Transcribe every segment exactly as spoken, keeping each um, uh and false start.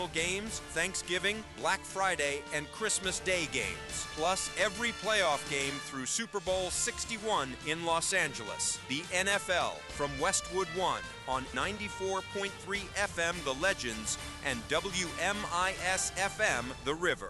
Bowl games, Thanksgiving, Black Friday, and Christmas Day games. Plus, every playoff game through Super Bowl sixty-one in Los Angeles. The N F L from Westwood One on ninety-four point three F M The Legends and W M I S F M The River.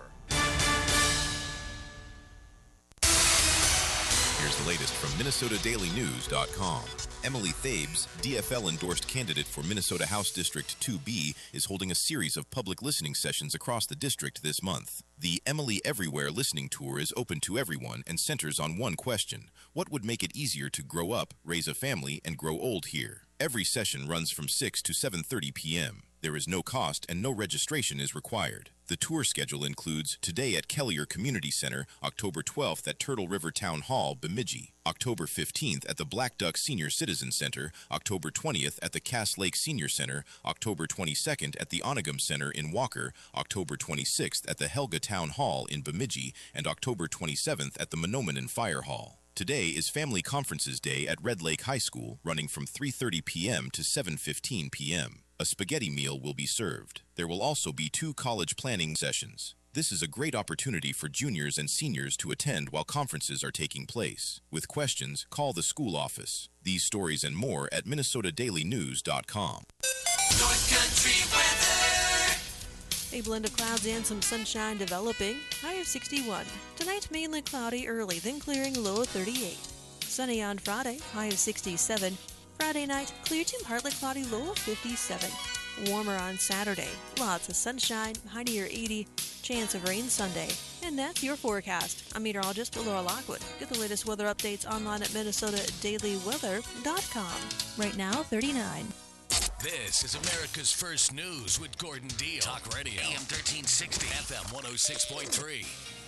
Here's the latest from Minnesota Daily News dot com. Emily Thabes, D F L-endorsed candidate for Minnesota House District two B, is holding a series of public listening sessions across the district this month. The Emily Everywhere listening tour is open to everyone and centers on one question: what would make it easier to grow up, raise a family, and grow old here? Every session runs from six to seven thirty p.m. There is no cost and no registration is required. The tour schedule includes today at Kellier Community Center, October twelfth at Turtle River Town Hall, Bemidji, October fifteenth at the Black Duck Senior Citizen Center, October twentieth at the Cass Lake Senior Center, October twenty-second at the Onagum Center in Walker, October twenty-sixth at the Helga Town Hall in Bemidji, and October twenty-seventh at the Menominee Fire Hall. Today is Family Conferences Day at Red Lake High School, running from three thirty p.m. to seven fifteen p.m. A spaghetti meal will be served. There will also be two college planning sessions. This is a great opportunity for juniors and seniors to attend while conferences are taking place. With questions, call the school office. These stories and more at Minnesota Daily News dot com. North Country weather. A blend of clouds and some sunshine developing. High of sixty-one. Tonight mainly cloudy early, then clearing, low of thirty-eight. Sunny on Friday, high of sixty-seven. Friday night, clear to partly cloudy, low of fifty-seven. Warmer on Saturday, lots of sunshine, high near eighty. Chance of rain Sunday. And that's your forecast. I'm meteorologist Laura Lockwood. Get the latest weather updates online at Minnesota Daily Weather dot com. Right now, thirty-nine. This is America's First News with Gordon Deal. Talk Radio. A M thirteen sixty. F M one oh six point three.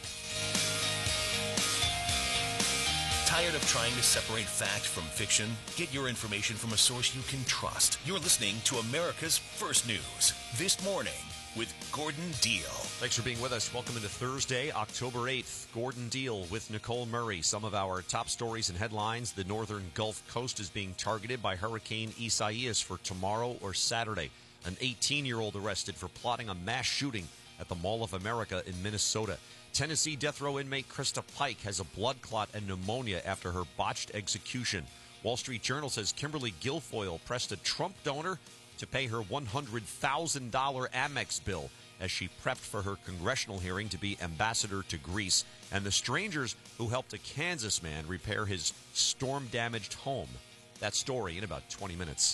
Tired of trying to separate fact from fiction? Get your information from a source you can trust. You're listening to America's First News. This morning with Gordon Deal. Thanks for being with us. Welcome into Thursday, October eighth. Gordon Deal with Nicole Murray. Some of our top stories and headlines. The northern Gulf Coast is being targeted by Hurricane Isaias for tomorrow or Saturday. An eighteen-year-old arrested for plotting a mass shooting at the Mall of America in Minnesota. Tennessee death row inmate Krista Pike has a blood clot and pneumonia after her botched execution. Wall Street Journal says Kimberly Guilfoyle pressed a Trump donor to pay her one hundred thousand dollars Amex bill as she prepped for her congressional hearing to be ambassador to Greece. And the strangers who helped a Kansas man repair his storm-damaged home. That story in about twenty minutes.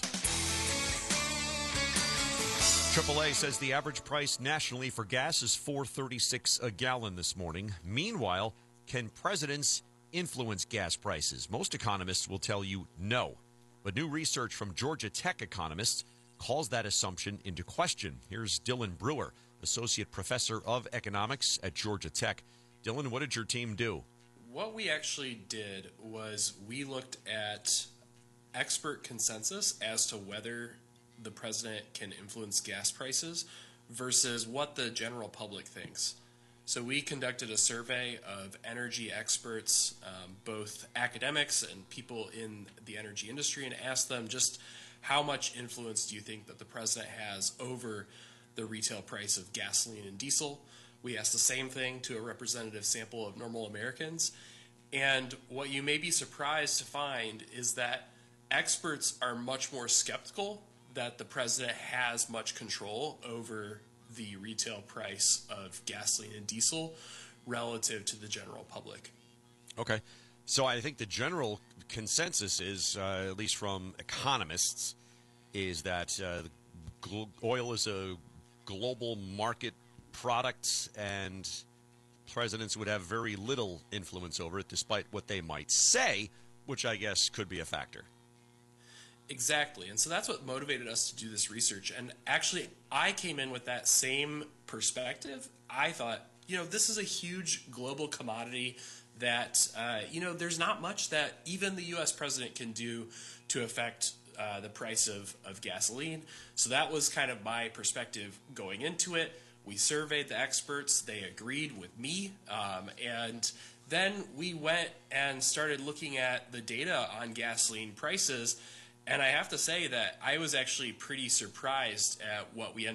triple A says the average price nationally for gas is four dollars and thirty-six cents a gallon this morning. Meanwhile, can presidents influence gas prices? Most economists will tell you no. But new research from Georgia Tech economists calls that assumption into question. Here's Dylan Brewer, Associate Professor of Economics at Georgia Tech. Dylan, what did your team do? What we actually did was we looked at expert consensus as to whether the president can influence gas prices versus what the general public thinks. So we conducted a survey of energy experts, um, both academics and people in the energy industry, and asked them just how much influence do you think that the president has over the retail price of gasoline and diesel. We asked the same thing to a representative sample of normal Americans. And what you may be surprised to find is that experts are much more skeptical that the president has much control over the retail price of gasoline and diesel relative to the general public. Okay. So I think the general consensus is, uh, at least from economists, is that uh, gl- oil is a global market product and presidents would have very little influence over it, despite what they might say, which I guess could be a factor. Exactly. And so that's what motivated us to do this research. And actually, I came in with that same perspective. I thought, you know, this is a huge global commodity that, uh, you know, there's not much that even the U S president can do to affect uh, the price of, of gasoline. So that was kind of my perspective going into it. We surveyed the experts. They agreed with me. Um, and then we went and started looking at the data on gasoline prices. And I have to say that I was actually pretty surprised at what we ended up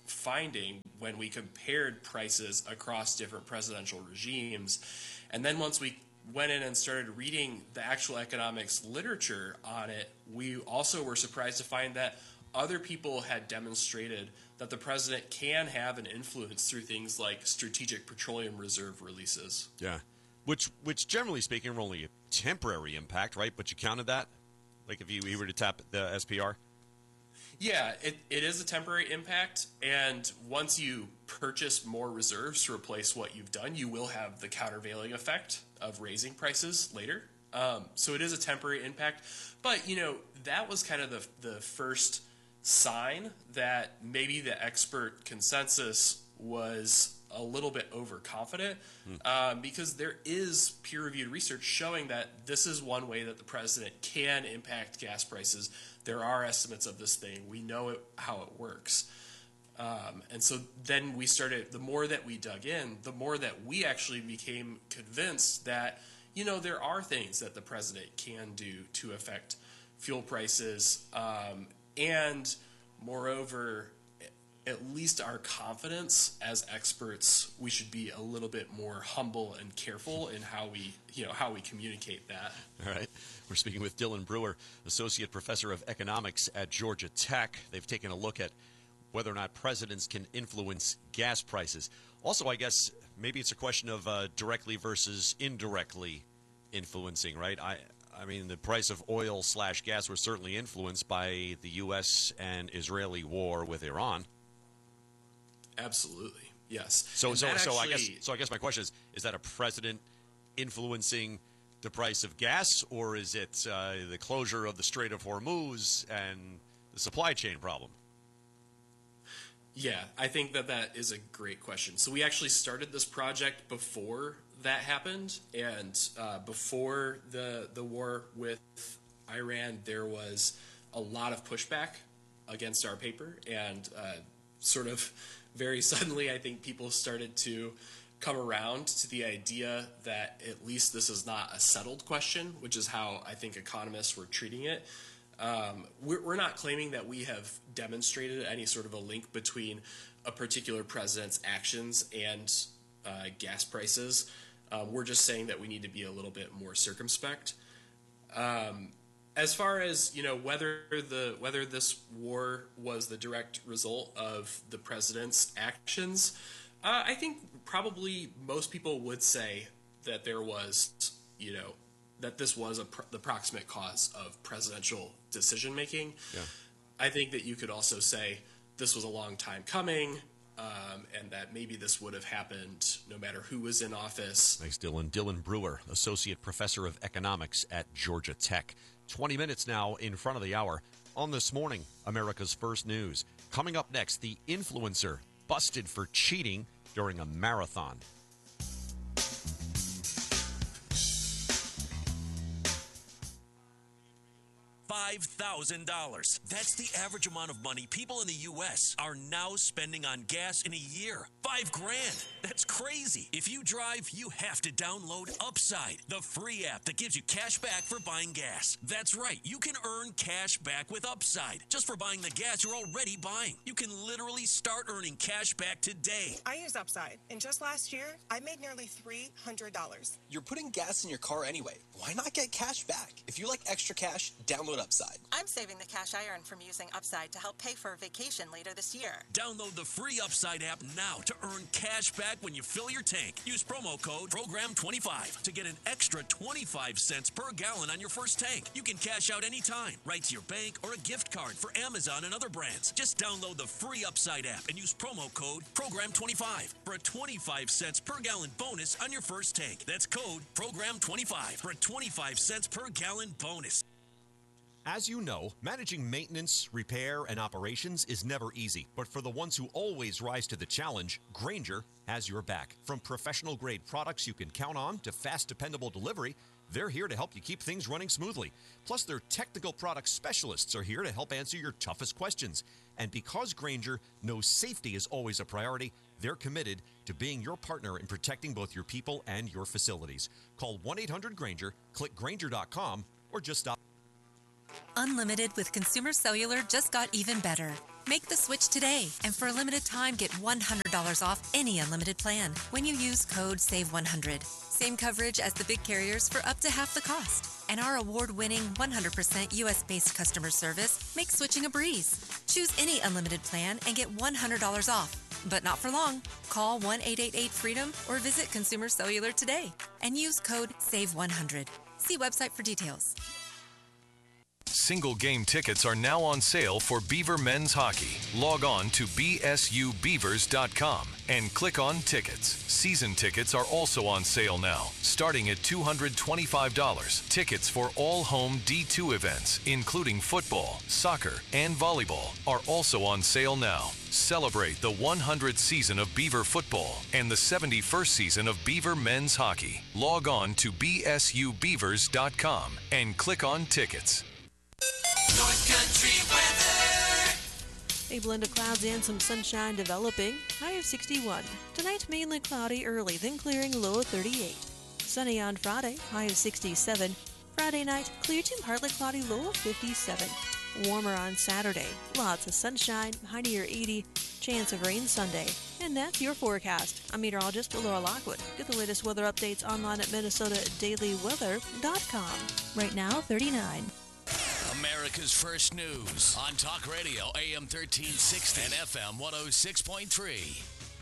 finding when we compared prices across different presidential regimes. And then once we went in and started reading the actual economics literature on it, we also were surprised to find that other people had demonstrated that the president can have an influence through things like strategic petroleum reserve releases. Yeah, which which generally speaking are only a temporary impact, right? But you counted that? Like if you, you were to tap the S P R? Yeah, it, it is a temporary impact, and once you purchase more reserves to replace what you've done, you will have the countervailing effect of raising prices later. Um, so it is a temporary impact, but you know that was kind of the the first sign that maybe the expert consensus was a little bit overconfident, mm. um, because there is peer-reviewed research showing that this is one way that the president can impact gas prices. There are estimates of this thing. We know it, how it works. Um, and so then we started, the more that we dug in, the more that we actually became convinced that, you know, there are things that the president can do to affect fuel prices. Um, and moreover, at least our confidence as experts, we should be a little bit more humble and careful in how we, you know, how we communicate that. All right. We're speaking with Dylan Brewer, Associate Professor of Economics at Georgia Tech. They've taken a look at whether or not presidents can influence gas prices. Also, I guess maybe it's a question of uh, directly versus indirectly influencing, right? I I mean, the price of oil slash gas was certainly influenced by the U S and Israeli war with Iran. Absolutely, yes. So, and so, so actually, I guess, so I guess my question is: is that a president influencing the price of gas, or is it uh, the closure of the Strait of Hormuz and the supply chain problem? Yeah, I think that that is a great question. So we actually started this project before that happened, and uh, before the the war with Iran, there was a lot of pushback against our paper, and uh, sort of very suddenly, I think people started to come around to the idea that at least this is not a settled question, which is how I think economists were treating it. Um, we're, we're not claiming that we have demonstrated any sort of a link between a particular president's actions and uh, gas prices. Uh, we're just saying that we need to be a little bit more circumspect. Um, as far as, you know, whether the whether this war was the direct result of the president's actions, uh, I think probably most people would say that there was, you know, that this was a pr- the proximate cause of presidential decision making. Yeah. I think that you could also say this was a long time coming, um, and that maybe this would have happened no matter who was in office. Thanks, Dylan. Dylan Brewer, Associate Professor of Economics at Georgia Tech. twenty minutes now in front of the hour. On This Morning, America's First News. Coming up next, the influencer busted for cheating during a marathon. five thousand dollars. That's the average amount of money people in the U S are now spending on gas in a year. Five grand. That's crazy. If you drive, you have to download Upside, the free app that gives you cash back for buying gas. That's right. You can earn cash back with Upside just for buying the gas you're already buying. You can literally start earning cash back today. I use Upside, and just last year, I made nearly three hundred dollars. You're putting gas in your car anyway. Why not get cash back? If you like extra cash, download Upside. I'm saving the cash I earn from using Upside to help pay for a vacation later this year. Download the free Upside app now to earn cash back when you fill your tank. Use promo code program twenty-five to get an extra twenty-five cents per gallon on your first tank. You can cash out anytime, right to your bank or a gift card for Amazon and other brands. Just download the free Upside app and use promo code program twenty-five for a twenty-five cents per gallon bonus on your first tank. That's code program twenty-five for a twenty-five cents per gallon bonus. As you know, managing maintenance, repair, and operations is never easy. But for the ones who always rise to the challenge, Grainger has your back. From professional-grade products you can count on to fast, dependable delivery, they're here to help you keep things running smoothly. Plus, their technical product specialists are here to help answer your toughest questions. And because Grainger knows safety is always a priority, they're committed to being your partner in protecting both your people and your facilities. Call one eight hundred Grainger, click Grainger dot com, or just stop. Unlimited with Consumer Cellular just got even better. Make the switch today, and for a limited time, get one hundred dollars off any unlimited plan when you use code save one hundred. Same coverage as the big carriers for up to half the cost. And our award-winning one hundred percent U S-based customer service makes switching a breeze. Choose any unlimited plan and get one hundred dollars off. But not for long. Call one eight eight eight freedom or visit Consumer Cellular today and use code save one hundred. See website for details. Single game tickets are now on sale for Beaver Men's Hockey. Log on to b s u beavers dot com and click on Tickets. Season tickets are also on sale now, starting at two hundred twenty-five dollars. Tickets for all home D two events, including football, soccer, and volleyball, are also on sale now. Celebrate the one hundredth season of Beaver football and the seventy-first season of Beaver Men's Hockey. Log on to b s u beavers dot com and click on Tickets. North Country weather. A blend of clouds and some sunshine developing. High of sixty-one. Tonight, mainly cloudy early, then clearing, low of thirty-eight. Sunny on Friday, high of sixty-seven. Friday night, clear to partly cloudy, low of fifty-seven. Warmer on Saturday. Lots of sunshine, high near eighty. Chance of rain Sunday. And that's your forecast. I'm meteorologist Laura Lockwood. Get the latest weather updates online at minnesota daily weather dot com. Right now, thirty-nine. America's First News on Talk Radio, A M thirteen sixty and F M one oh six point three.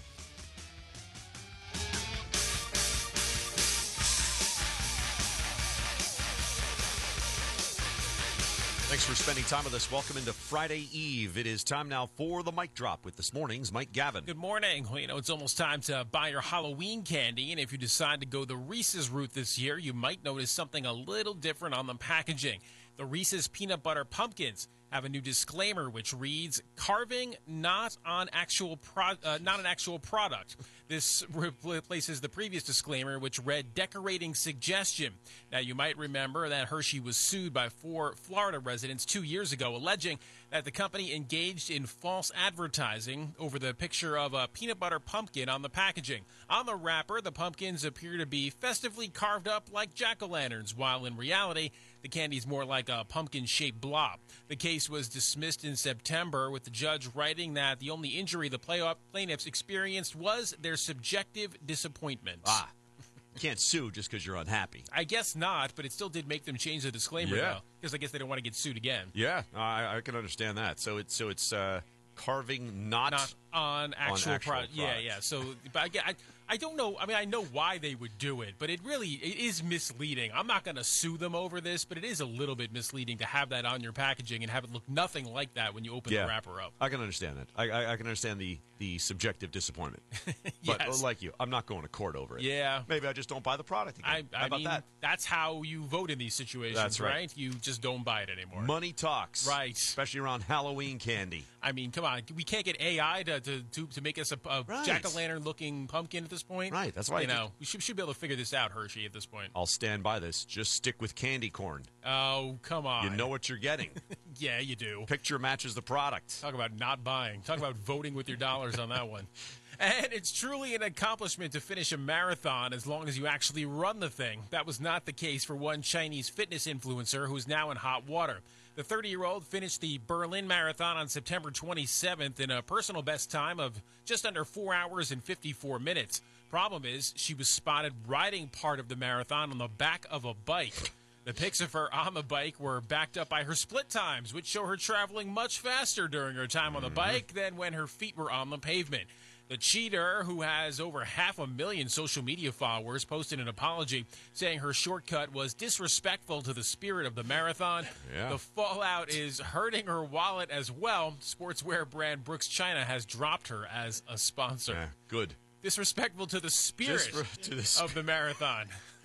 Thanks for spending time with us. Welcome into Friday Eve. It is time now for the Mic Drop with this morning's Mike Gavin. Good morning. Well, you know, it's almost time to buy your Halloween candy, and if you decide to go the Reese's route this year, you might notice something a little different on the packaging. The Reese's Peanut Butter Pumpkins have a new disclaimer which reads, "Carving not on actual pro- uh, not an actual product." This replaces the previous disclaimer which read, "Decorating suggestion." Now, you might remember that Hershey was sued by four Florida residents two years ago, alleging that the company engaged in false advertising over the picture of a peanut butter pumpkin on the packaging. On the wrapper, the pumpkins appear to be festively carved up like jack-o'-lanterns, while in reality, the candy's more like a pumpkin-shaped blob. The case was dismissed in September, with the judge writing that the only injury the plaintiffs experienced was their subjective disappointment. Ah, you can't sue just because you're unhappy. I guess not, but it still did make them change the disclaimer, Yeah. though, because I guess they don't want to get sued again. Yeah, I, I can understand that. So it's so it's uh, carving not, Not on actual, on actual product. Yeah, product. yeah. So, but again, I, I don't know. I mean, I know why they would do it, but it really it is misleading. I'm not going to sue them over this, but it is a little bit misleading to have that on your packaging and have it look nothing like that when you open Yeah. the wrapper up. I can understand that. I, I, I can understand the, the subjective disappointment. But Yes. like you, I'm not going to court over it. Yeah. Maybe I just don't buy the product again. I, How I about mean, that? that's how you vote in these situations, That's right. You just don't buy it anymore. Money talks. Right. Especially around Halloween candy. I mean, come on. We can't get A I to to, to, to make us a, a Right. jack-o'-lantern looking pumpkin at this point. Right, that's why You I know, we should, should be able to figure this out, Hershey, at this point. I'll stand by this. Just stick with candy corn. Oh, come on. You know what you're getting. Yeah, you do. Picture matches the product. Talk about not buying. Talk about voting with your dollars on that one. And it's truly an accomplishment to finish a marathon as long as you actually run the thing. That was not the case for one Chinese fitness influencer who's now in hot water. The thirty-year-old finished the Berlin Marathon on September twenty-seventh in a personal best time of just under four hours and fifty-four minutes. Problem is, she was spotted riding part of the marathon on the back of a bike. The pics of her on the bike were backed up by her split times, which show her traveling much faster during her time on the bike than when her feet were on the pavement. The cheater, who has over half a million social media followers, posted an apology saying her shortcut was disrespectful to the spirit of the marathon. Yeah. The fallout is hurting her wallet as well. Sportswear brand Brooks China has dropped her as a sponsor. Yeah, good. Disrespectful to the spirit Disre- to the sp- of the marathon.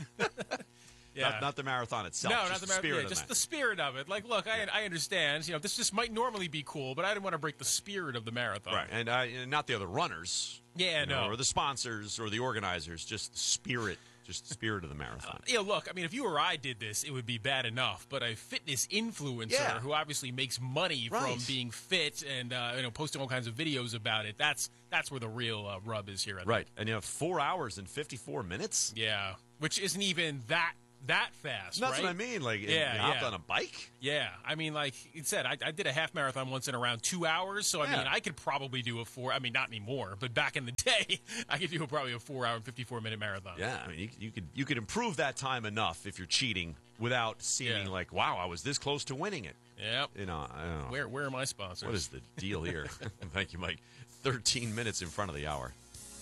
Yeah. Not, not the marathon itself. No, just not the, the mar- spirit yeah, of just the the spirit of it. Like, look, I, I understand. You know, this just might normally be cool, but I didn't want to break the spirit of the marathon. Right, and, uh, and not the other runners. Yeah, you know, no. or the sponsors or the organizers. Just the spirit, just the spirit of the marathon. You know, look, I mean, if you or I did this, it would be bad enough. But a fitness influencer Yeah. who obviously makes money Right. from being fit and uh, you know posting all kinds of videos about it, that's that's where the real uh, rub is here. I think. Right, and you have four hours and fifty-four minutes. Yeah, which isn't even that that fast, That's right? what I mean. Like, yeah, you hopped yeah. on a bike? Yeah. I mean, like you said, I, I did a half marathon once in around two hours. So, I Yeah. mean, I could probably do a four. I mean, not anymore, but back in the day, I could do a, probably a four hour and fifty-four minute marathon. Yeah, I mean, you, you could you could improve that time enough if you're cheating without seeming Yeah. like, wow, I was this close to winning it. Yep. You know, I don't know. Where, where are my sponsors? What is the deal here? Thank you, Mike. thirteen minutes in front of the hour.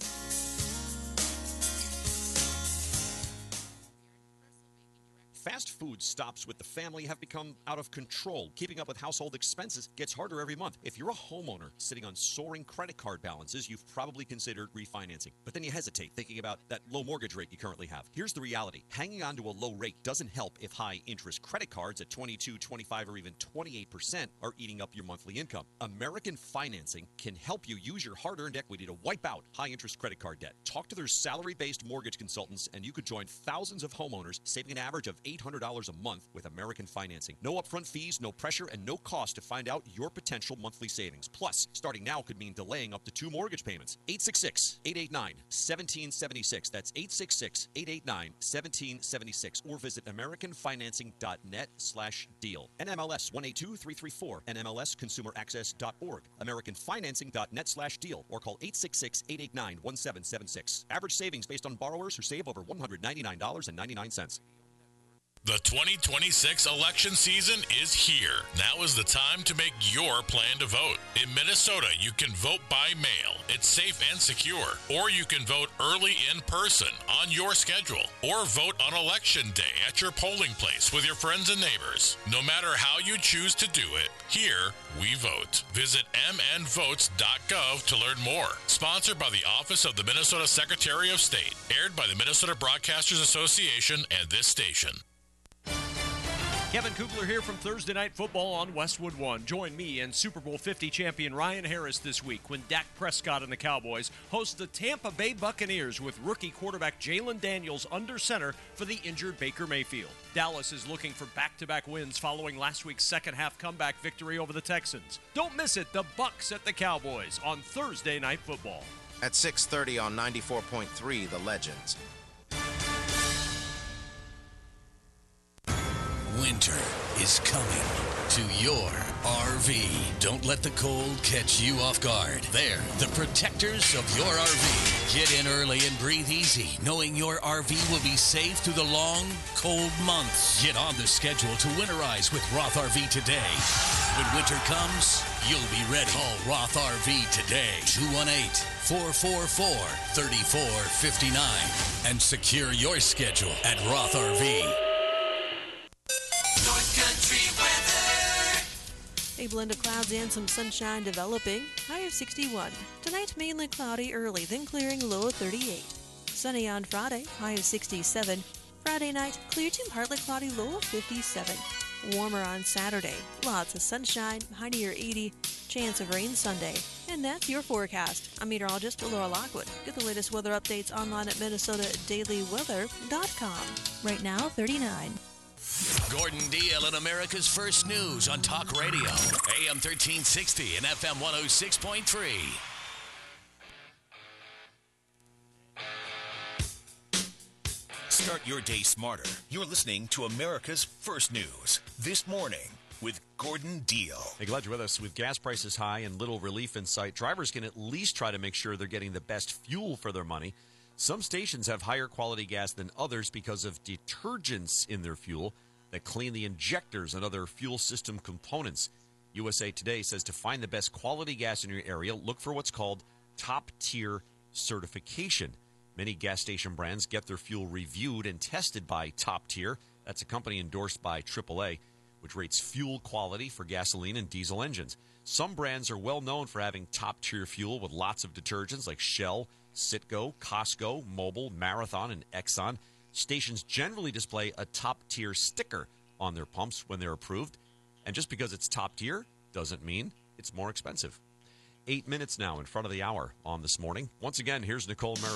Fast food stops with the family have become out of control. Keeping up with household expenses gets harder every month. If you're a homeowner sitting on soaring credit card balances, you've probably considered refinancing. But then you hesitate, thinking about that low mortgage rate you currently have. Here's the reality. Hanging on to a low rate doesn't help if high interest credit cards at twenty-two, twenty-five, or even twenty-eight percent are eating up your monthly income. American Financing can help you use your hard-earned equity to wipe out high interest credit card debt. Talk to their salary-based mortgage consultants and you could join thousands of homeowners saving an average of eight hundred dollars a month with American Financing. No upfront fees, no pressure, and no cost to find out your potential monthly savings. Plus, starting now could mean delaying up to two mortgage payments. eight six six, eight eight nine, one seven seven six. That's eight six six, eight eight nine, one seven seven six. Or visit americanfinancing.net slash deal. N M L S one eight two three three four. N M L S consumer access dot org. americanfinancing.net slash deal. Or call eight six six, eight eight nine, one seven seven six. Average savings based on borrowers who save over one hundred ninety-nine dollars and ninety-nine cents. The twenty twenty-six election season is here. Now is the time to make your plan to vote. In Minnesota, you can vote by mail. It's safe and secure. Or you can vote early in person on your schedule. Or vote on election day at your polling place with your friends and neighbors. No matter how you choose to do it, here we vote. Visit m n votes dot gov to learn more. Sponsored by the Office of the Minnesota Secretary of State. Aired by the Minnesota Broadcasters Association and this station. Kevin Kugler here from Thursday Night Football on Westwood One. Join me and Super Bowl fifty champion Ryan Harris this week when Dak Prescott and the Cowboys host the Tampa Bay Buccaneers with rookie quarterback Jalen Daniels under center for the injured Baker Mayfield. Dallas is looking for back-to-back wins following last week's second-half comeback victory over the Texans. Don't miss it, the Bucs at the Cowboys on Thursday Night Football. At six thirty on ninety-four point three, The Legends. Winter is coming to your R V. Don't let the cold catch you off guard. They're the protectors of your R V. Get in early and breathe easy, knowing your R V will be safe through the long, cold months. Get on the schedule to winterize with Roth R V today. When winter comes, you'll be ready. Call Roth R V today, two one eight, four four four, three four five nine, and secure your schedule at Roth R V. North Country weather. A blend of clouds and some sunshine developing. High of sixty-one. Tonight, mainly cloudy early, then clearing, low of thirty-eight. Sunny on Friday, high of sixty-seven. Friday night, clear to partly cloudy, low of fifty-seven. Warmer on Saturday. Lots of sunshine, high near eighty. Chance of rain Sunday. And that's your forecast. I'm meteorologist Laura Lockwood. Get the latest weather updates online at minnesota daily weather dot com. Right now, thirty-nine. Gordon Deal in America's First News on Talk Radio, A M thirteen sixty and F M one oh six point three. Start your day smarter. You're listening to America's First News this morning with Gordon Deal. Hey, glad you're with us. With gas prices high and little relief in sight, drivers can at least try to make sure they're getting the best fuel for their money. Some stations have higher quality gas than others because of detergents in their fuel that clean the injectors and other fuel system components. U S A Today says to find the best quality gas in your area, look for what's called top-tier certification. Many gas station brands get their fuel reviewed and tested by Top Tier. That's a company endorsed by triple A, which rates fuel quality for gasoline and diesel engines. Some brands are well known for having top-tier fuel with lots of detergents like Shell, Citgo, Costco, Mobil, Marathon, and Exxon. Stations generally display a top-tier sticker on their pumps when they're approved. And just because it's top-tier doesn't mean it's more expensive. Eight minutes now in front of the hour on This Morning. Once again, here's Nicole Murray. And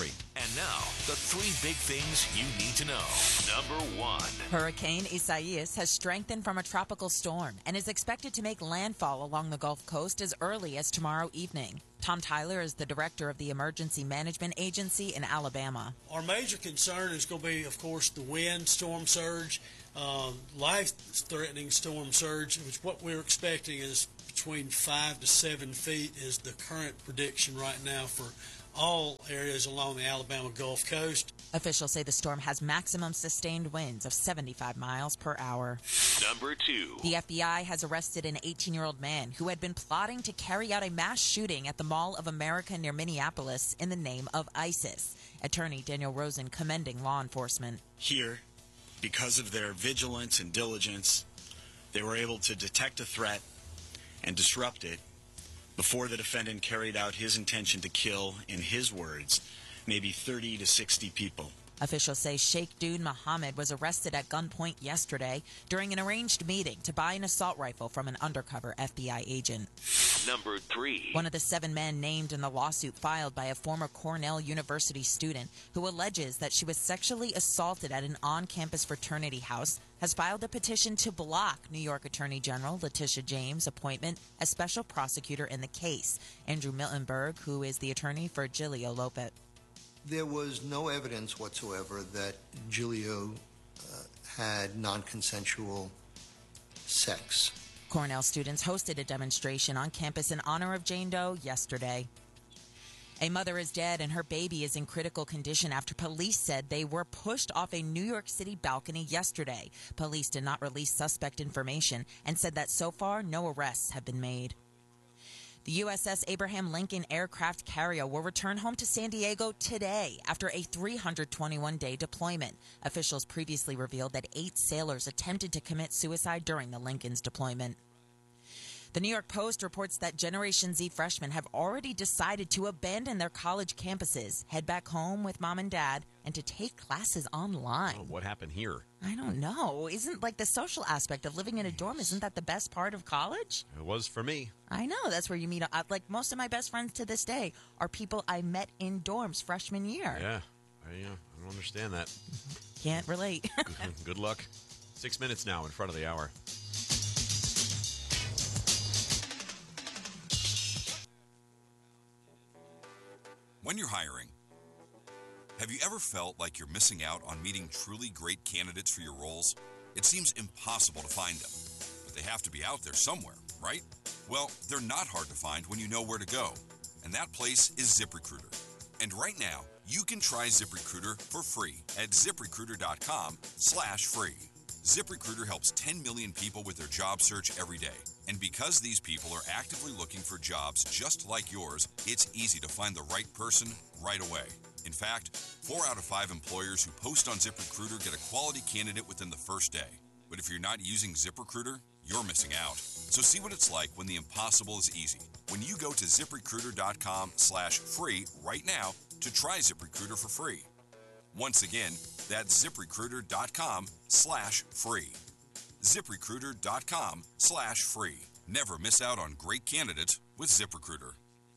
And now, the three big things you need to know. Number one. Hurricane Isaias has strengthened from a tropical storm and is expected to make landfall along the Gulf Coast as early as tomorrow evening. Tom Tyler is the director of the Emergency Management Agency in Alabama. Our major concern is going to be, of course, the wind, storm surge, uh, life-threatening storm surge, which what we're expecting is between five to seven feet is the current prediction right now for all areas along the Alabama Gulf Coast. Officials say the storm has maximum sustained winds of seventy-five miles per hour. Number two. The F B I has arrested an eighteen-year-old man who had been plotting to carry out a mass shooting at the Mall of America near Minneapolis in the name of ISIS. Attorney Daniel Rosen commending law enforcement. Here, because of their vigilance and diligence, they were able to detect a threat and disrupt it before the defendant carried out his intention to kill, in his words, maybe thirty to sixty people. Officials say Sheikh Doon Mohammed was arrested at gunpoint yesterday during an arranged meeting to buy an assault rifle from an undercover F B I agent. Number three. One of the seven men named in the lawsuit filed by a former Cornell University student who alleges that she was sexually assaulted at an on-campus fraternity house has filed a petition to block New York Attorney General Letitia James' appointment as special prosecutor in the case. Andrew Miltenberg, who is the attorney for Giglio Lopez. There was no evidence whatsoever that Giglio uh, had non-consensual sex. Cornell students hosted a demonstration on campus in honor of Jane Doe yesterday. A mother is dead and her baby is in critical condition after police said they were pushed off a New York City balcony yesterday. Police did not release suspect information and said that so far no arrests have been made. The U S S Abraham Lincoln aircraft carrier will return home to San Diego today after a three hundred twenty-one day deployment. Officials previously revealed that eight sailors attempted to commit suicide during the Lincoln's deployment. The New York Post reports that Generation Z freshmen have already decided to abandon their college campuses, head back home with mom and dad, and to take classes online. Oh, what happened here? I don't know. Isn't like the social aspect of living in a dorm, isn't that the best part of college? It was for me. I know. That's where you meet. Uh, like most of my best friends to this day are people I met in dorms freshman year. Yeah. I, uh, I don't understand that. Can't relate. good, good luck. Six minutes now in front of the hour. When you're hiring, have you ever felt like you're missing out on meeting truly great candidates for your roles? It seems impossible to find them, but they have to be out there somewhere, right? Well, they're not hard to find when you know where to go, and that place is ZipRecruiter. And right now, you can try ZipRecruiter for free at ZipRecruiter.com slash free. ZipRecruiter helps ten million people with their job search every day. And because these people are actively looking for jobs just like yours, it's easy to find the right person right away. In fact, four out of five employers who post on ZipRecruiter get a quality candidate within the first day. But if you're not using ZipRecruiter, you're missing out. So see what it's like when the impossible is easy. When you go to ZipRecruiter.com slash free right now to try ZipRecruiter for free. Once again, that's ZipRecruiter.com slash free. ZipRecruiter.com slash free. Never miss out on great candidates with ZipRecruiter.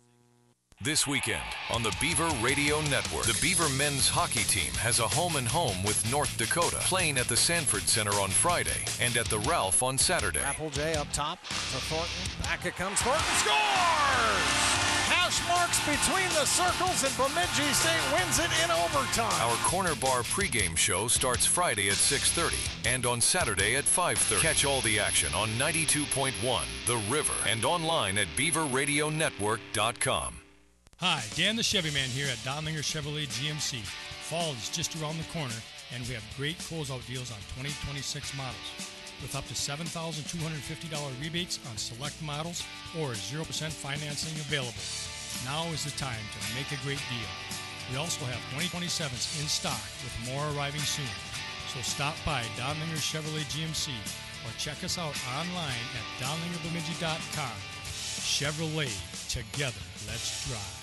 This weekend on the Beaver Radio Network, the Beaver men's hockey team has a home-and-home with North Dakota, playing at the Sanford Center on Friday and at the Ralph on Saturday. Applejay up top to Thornton. Back it comes. Thornton scores! Hash marks between the circles, and Bemidji State wins it in overtime. Our Corner Bar pregame show starts Friday at six thirty and on Saturday at five thirty. Catch all the action on ninety-two point one The River and online at beaver radio network dot com. Hi, Dan the Chevy Man here at Donlinger Chevrolet G M C. Fall is just around the corner, and we have great closeout deals on twenty twenty-six models. With up to seven thousand two hundred fifty dollars rebates on select models or zero percent financing available. Now is the time to make a great deal. We also have twenty twenty-sevens in stock with more arriving soon. So stop by Donlinger Chevrolet G M C or check us out online at donlinger bemidji dot com. Chevrolet, together, let's drive.